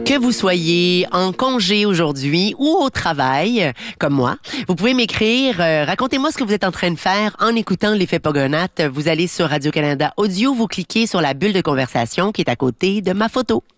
Que vous soyez en congé aujourd'hui ou au travail, comme moi, vous pouvez m'écrire. Racontez-moi ce que vous êtes en train de faire en écoutant l'effet Pogonatte. Vous allez sur Radio-Canada Audio, vous cliquez sur la bulle de conversation qui est à côté de ma photo.